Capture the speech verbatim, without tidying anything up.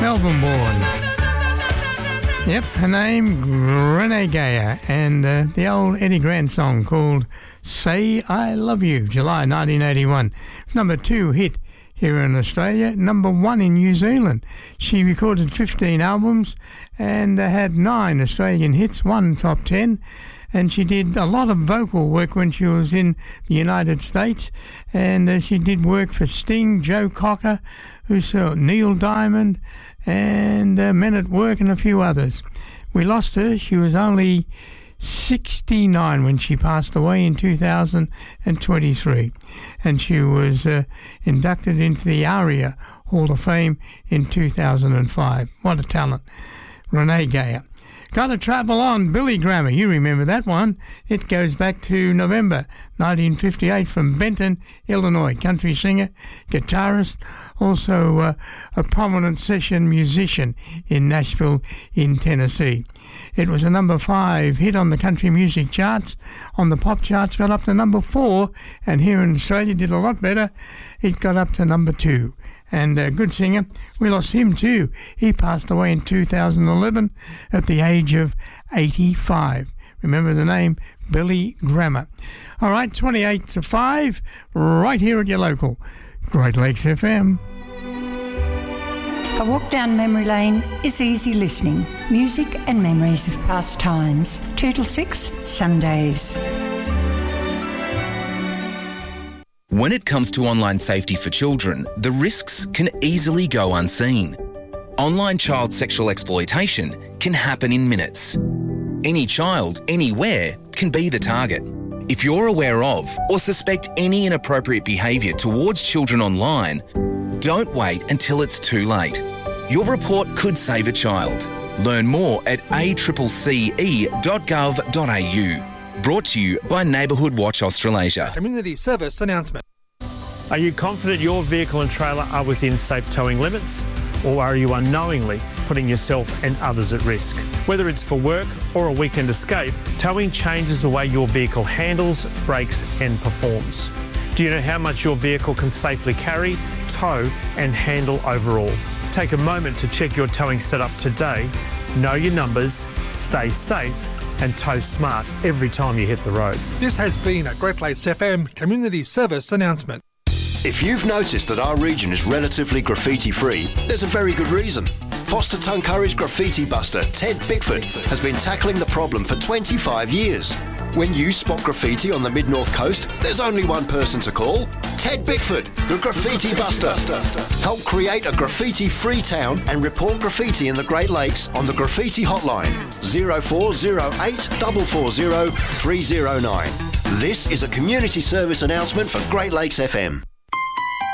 Melbourne born. Yep, her name, Renee Geyer, and uh, the old Eddie Grant song called Say I Love You, July nineteen eighty-one. Number two hit here in Australia, number one in New Zealand. She recorded fifteen albums and uh, had nine Australian hits, one top ten. And she did a lot of vocal work when she was in the United States. And uh, she did work for Sting, Joe Cocker, who's uh, Neil Diamond, and uh, Men at Work, and a few others. We lost her. She was only sixty-nine when she passed away in two thousand twenty-three. And she was uh, inducted into the ARIA Hall of Fame in two thousand five. What a talent. Renee Geyer. Gotta Travel On, Billy Grammer. You remember that one. It goes back to November nineteen fifty-eight from Benton, Illinois. Country singer, guitarist, also uh, a prominent session musician in Nashville in Tennessee. It was a number five hit on the country music charts. On the pop charts, got up to number four, and here in Australia did a lot better. It got up to number two. And a good singer. We lost him too. He passed away in two thousand eleven at the age of eighty-five. Remember the name? Billy Grammer. All right, twenty-eight to five, right here at your local Great Lakes F M. A walk down memory lane is easy listening. Music and memories of past times. Two till six, Sundays. When it comes to online safety for children, the risks can easily go unseen. Online child sexual exploitation can happen in minutes. Any child, anywhere, can be the target. If you're aware of or suspect any inappropriate behaviour towards children online, don't wait until it's too late. Your report could save a child. Learn more at a c c e dot gov dot a u. Brought to you by Neighbourhood Watch Australasia. Community service announcement. Are you confident your vehicle and trailer are within safe towing limits? Or are you unknowingly putting yourself and others at risk? Whether it's for work or a weekend escape, towing changes the way your vehicle handles, brakes and performs. Do you know how much your vehicle can safely carry, tow and handle overall? Take a moment to check your towing setup today, know your numbers, stay safe and tow smart every time you hit the road. This has been a Great Lakes F M community service announcement. If you've noticed that our region is relatively graffiti-free, there's a very good reason. Foster Tuncurry's graffiti buster, Ted Bickford, has been tackling the problem for twenty-five years. When you spot graffiti on the mid-north coast, there's only one person to call. Ted Bickford, the Graffiti, graffiti buster. buster. Help create a graffiti-free town and report graffiti in the Great Lakes on the Graffiti Hotline, zero four zero eight four four zero three zero nine. This is a community service announcement for Great Lakes F M.